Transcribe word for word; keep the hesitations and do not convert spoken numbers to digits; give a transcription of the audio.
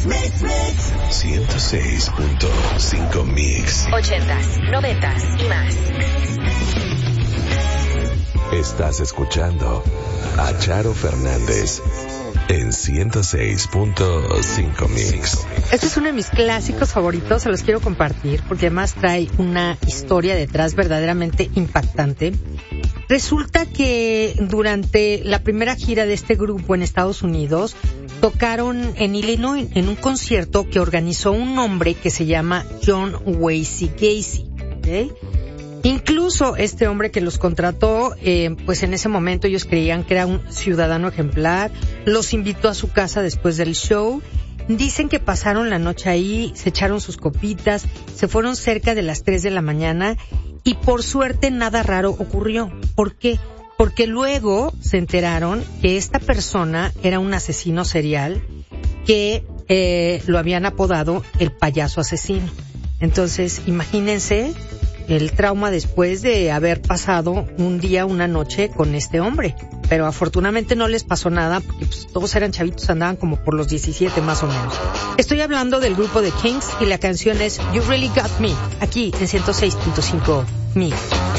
ciento seis punto cinco Mix. Ochentas, noventas y más. Estás escuchando a Charo Fernández en ciento seis punto cinco Mix. Este es uno de mis clásicos favoritos, se los quiero compartir porque además trae una historia detrás verdaderamente impactante. Resulta que durante la primera gira de este grupo en Estados Unidos tocaron en Illinois en un concierto que organizó un hombre que se llama John Wesley Casey, ¿okay? Incluso este hombre que los contrató, eh, pues en ese momento ellos creían que era un ciudadano ejemplar, los invitó a su casa después del show. Dicen que pasaron la noche ahí, se echaron sus copitas, se fueron cerca de las tres de la mañana y por suerte nada raro ocurrió. ¿Por qué? Porque luego se enteraron que esta persona era un asesino serial que eh, lo habían apodado el payaso asesino. Entonces, imagínense el trauma después de haber pasado un día, una noche con este hombre. Pero afortunadamente no les pasó nada porque pues, todos eran chavitos, andaban como por los diecisiete más o menos. Estoy hablando del grupo The Kinks y la canción es You Really Got Me, aquí en ciento seis punto cinco Mix.